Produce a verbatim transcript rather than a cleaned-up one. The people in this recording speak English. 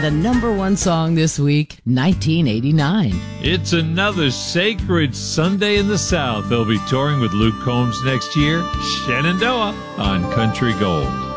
the number one song this week, nineteen eighty-nine. It's another sacred Sunday in the South. They'll be touring with Luke Combs next year. Shenandoah on Country Gold.